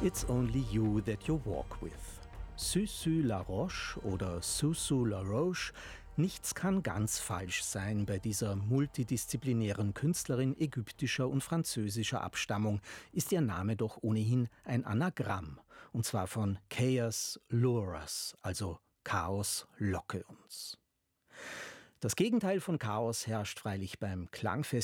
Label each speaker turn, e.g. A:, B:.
A: It's only you that you walk with. Susu La Roche oder Susu La Roche, nichts kann ganz falsch sein bei dieser multidisziplinären Künstlerin ägyptischer und französischer Abstammung, ist ihr Name doch ohnehin ein Anagramm, und zwar von Chaos Lure Us, also Chaos locke uns. Das Gegenteil von Chaos herrscht freilich beim Klangfestival